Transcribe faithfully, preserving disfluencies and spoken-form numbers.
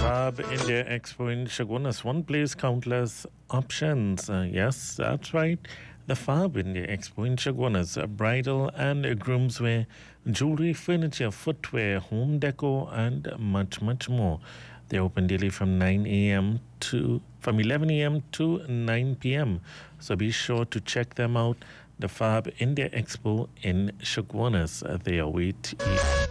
Fab India Expo in Chaguanas. One place, countless options. Uh, yes, that's right. The Fab India Expo in Chaguanas. Uh, bridal and groomswear, jewelry, furniture, footwear, home decor, and much, much more. They open daily from nine a m to from eleven a m to nine p m. So be sure to check them out. The Fab India Expo in Chaguanas. Uh, they await you.